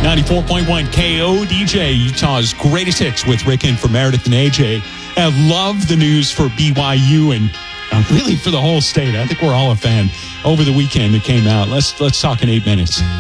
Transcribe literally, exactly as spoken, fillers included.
ninety-four point one K O D J, Utah's greatest hits with Rick and for Meredith and A J. I love the news for B Y U and uh, really for the whole state. I think we're all a fan over the weekend that came out. Let's let's talk in eight minutes.